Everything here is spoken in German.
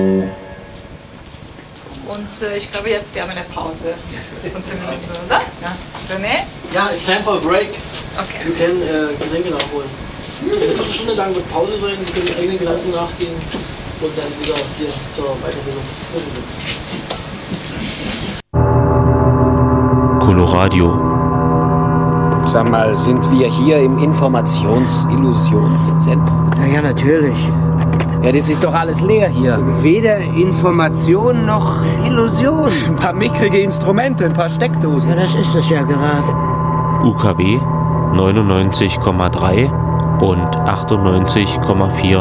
Und ich glaube jetzt, wir haben eine Pause von 10 Minuten, oder? Ja. René? Ja, it's time for a break. Okay. Wir können Getränke nachholen. Eine Viertelstunde lang wird Pause sein, Sie können eigenen Gedanken nachgehen und dann wieder hier zur Weiterbildung. Coloradio. Sag mal, sind wir hier im Informations-Illusionszentrum? Ja, natürlich. Ja, das ist doch alles leer hier. Weder Information noch Illusion. Ein paar mickrige Instrumente, ein paar Steckdosen. Ja, das ist es ja gerade. UKW 99,3 und 98,4